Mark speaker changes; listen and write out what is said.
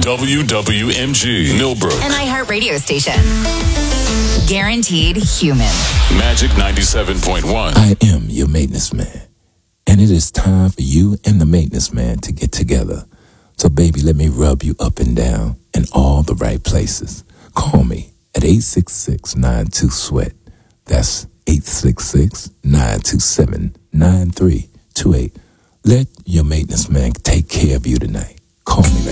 Speaker 1: WWMG, Millbrook.
Speaker 2: An iHeartRadio station. Guaranteed human.
Speaker 1: Magic 97.1.
Speaker 3: I am your maintenance man. And it is time for you and the maintenance man to get together. So, baby, let me rub you up and down in all the right places. Call me at 866-92-SWEAT. That's 866-927-9328. Let your maintenance man take care of you tonight. Call me right